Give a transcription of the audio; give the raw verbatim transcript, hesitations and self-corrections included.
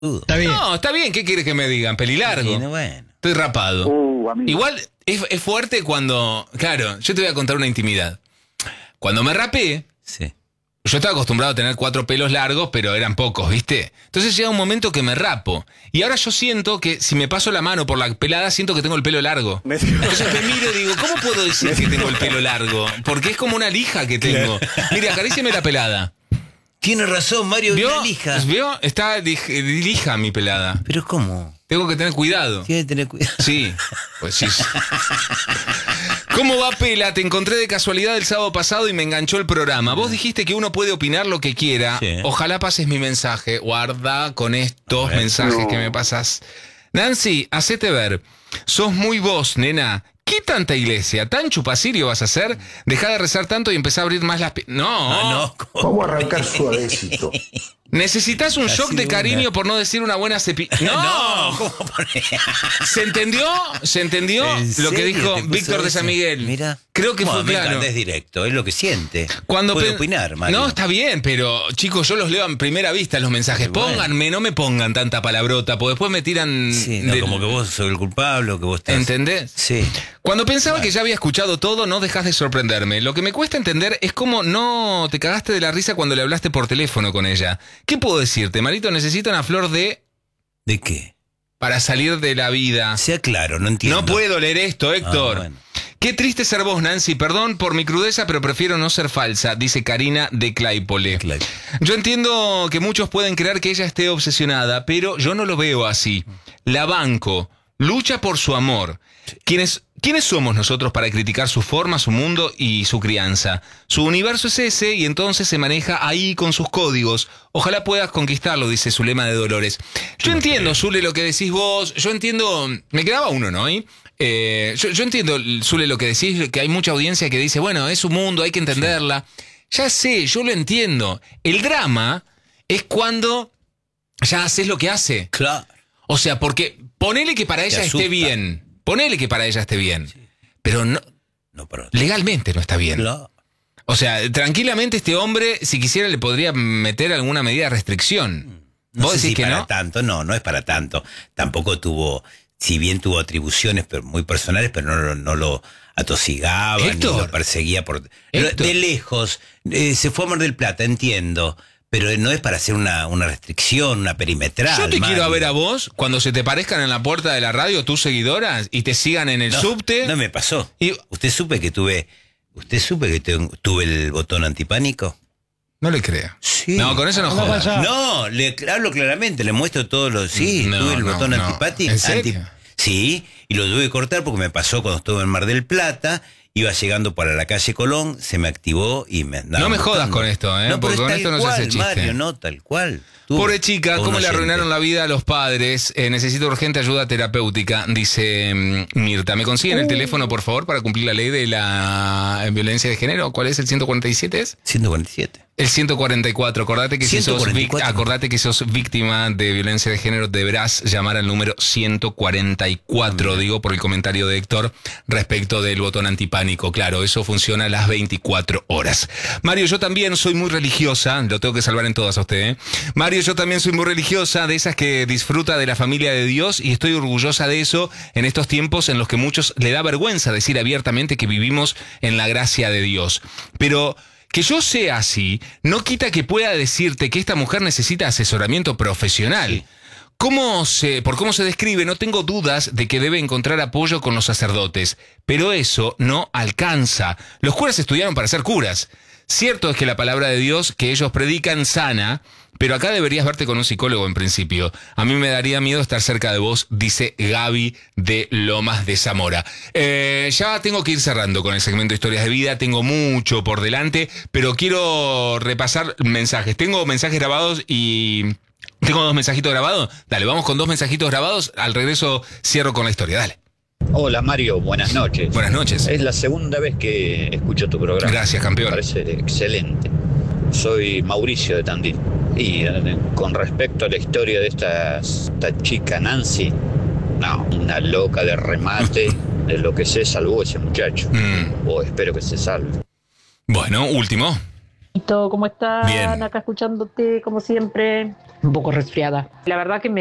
Está bien. No, está bien, ¿qué quieres que me digan? Pelilargo. Sí, bueno. Estoy rapado. Uh, amigo. Igual es, es fuerte cuando... Claro, yo te voy a contar una intimidad. Cuando me rapé, Sí. yo estaba acostumbrado a tener cuatro pelos largos, pero eran pocos, ¿viste? Entonces llega un momento que me rapo. Y ahora yo siento que si me paso la mano por la pelada, siento que tengo el pelo largo. Entonces me miro y digo, ¿cómo puedo decir que tengo el pelo largo? Porque es como una lija que tengo. Mire, acaríciame la pelada. Tiene razón, Mario, ¿Vio? una lija. ¿Vio? Está lij- lija mi pelada. Pero ¿cómo? Tengo que tener cuidado. Tiene que tener cuidado. Sí, pues sí. ¿Cómo va, Pela? Te encontré de casualidad el sábado pasado y me enganchó el programa. Vos dijiste que uno puede opinar lo que quiera. Sí. Ojalá pases mi mensaje. Guarda con estos ver. mensajes No. que me pasas. Nancy, hacete ver. Sos muy vos, nena. ¿Qué tanta iglesia? ¿Tan chupacirio vas a hacer? Dejá de rezar tanto y empezá a abrir más las... pi- No, Ah, no. ¿cómo? Vamos a arrancar suavecito. Necesitas un Casi shock de una. cariño por no decir una buena cepi... ¡No! No, ¿cómo pone? ¿Se entendió? ¿Se entendió ¿En lo que serio dijo te puso Víctor de eso? San Miguel? Mira. Creo que No, fue me claro. encanta, es directo, es lo que siente. Cuando Puede pen- opinar, Mario. No, está bien, pero chicos, yo los leo en primera vista los mensajes. Bueno. Pónganme, no me pongan tanta palabrota, porque después me tiran... Sí, no, del- como que vos sos el culpable o que vos estás... ¿Entendés? Sí. Cuando pensaba que ya había escuchado todo, no dejas de sorprenderme. Lo que me cuesta entender es cómo no te cagaste de la risa cuando le hablaste por teléfono con ella. ¿Qué puedo decirte, Marito? Necesito una flor de... ¿De qué? para salir de la vida. Sea claro, no entiendo. No puedo leer esto, Héctor. Ah, bueno. Qué triste ser vos, Nancy. Perdón por mi crudeza, pero prefiero no ser falsa, dice Karina de Claypole. Clay. Yo entiendo que muchos pueden creer que ella esté obsesionada, pero yo no lo veo así. La banco, lucha por su amor. ¿Quiénes, ¿Quiénes somos nosotros para criticar su forma, su mundo y su crianza? Su universo es ese y entonces se maneja ahí con sus códigos. Ojalá puedas conquistarlo, dice Zulema de Dolores. Yo entiendo, Zule, lo que decís vos. Yo entiendo... Me quedaba uno, ¿no? ¿Y? Eh, yo, yo entiendo, Zule, lo que decís, que hay mucha audiencia que dice, bueno, es su mundo, hay que entenderla. Ya sé, yo lo entiendo. El drama es cuando ya haces lo que hace. Claro. O sea, porque ponele que para ella esté asusta. bien. Ponele que para ella esté bien. Pero no, No, pero... legalmente no está bien. Claro. O sea, tranquilamente este hombre, si quisiera, le podría meter alguna medida de restricción. No ¿Vos sé decís si que para no? tanto, no, no es para tanto. Tampoco tuvo, si bien tuvo atribuciones pero muy personales, pero no, lo- no lo atosigaba, ni Héctor. lo perseguía por... Héctor. De lejos, eh, se fue a Mar del Plata, entiendo, pero no es para hacer una, una restricción, una perimetral. Yo te Mario. quiero ver a vos cuando se te parezcan en la puerta de la radio tus seguidoras y te sigan en el No, subte. No me pasó. Y- ¿Usted supe que tuve, usted supe que te- tuve el botón antipánico? No le creo. Sí. No, con eso no No jodas. pasa. No, le hablo claramente, le muestro todos los... Sí, No, tuve el no, botón no. antipático. ¿En serio? Sí, y lo tuve que cortar porque me pasó cuando estuve en Mar del Plata, iba llegando para la calle Colón, se me activó y me andaba No me jodas buscando. con esto, ¿eh? No, Porque pero con es esto tal no se hace cual, chiste. Mario, no, tal cual. Tú, Pobre chica, un ¿cómo le oyente. arruinaron la vida a los padres? Eh, necesito urgente ayuda terapéutica, dice mm, Mirta. ¿Me consiguen el teléfono, por favor, para cumplir la ley de la eh, violencia de género? ¿Cuál es? ¿El ciento cuarenta y siete es? ciento cuarenta y siete. El ciento cuarenta y cuatro. Acordate que, si sos, ciento cuarenta y cuatro. vic- acordate que sos víctima de violencia de género, deberás llamar al número ciento cuarenta y cuatro, digo, por el comentario de Héctor respecto del botón antipánico. Claro, eso funciona a las veinticuatro horas. Mario, yo también soy muy religiosa, lo tengo que salvar en todas a usted, ¿eh? Mario, yo también soy muy religiosa, de esas que disfruta de la familia de Dios y estoy orgullosa de eso en estos tiempos en los que muchos le da vergüenza decir abiertamente que vivimos en la gracia de Dios. Pero... que yo sea así, no quita que pueda decirte que esta mujer necesita asesoramiento profesional. Sí. ¿Cómo se, por cómo se describe, no tengo dudas de que debe encontrar apoyo con los sacerdotes, pero eso no alcanza. Los curas estudiaron para ser curas. Cierto es que la palabra de Dios que ellos predican sana, pero acá deberías verte con un psicólogo en principio. A mí me daría miedo estar cerca de vos, dice Gaby de Lomas de Zamora. Eh, ya tengo que ir cerrando con el segmento de historias de vida, tengo mucho por delante, pero quiero repasar mensajes. Tengo mensajes grabados y... ¿Tengo dos mensajitos grabados? Dale, vamos con dos mensajitos grabados. Al regreso cierro con la historia, dale. Hola Mario, buenas noches. Buenas noches. Es la segunda vez que escucho tu programa. Gracias, campeón. Me parece excelente. Soy Mauricio de Tandil. Y eh, con respecto a la historia de esta, esta chica Nancy, no, una loca de remate, de lo que se salvó ese muchacho. Mm, O espero que se salve. Bueno, último. ¿Cómo están? Bien. Acá escuchándote como siempre. un poco resfriada. La verdad que me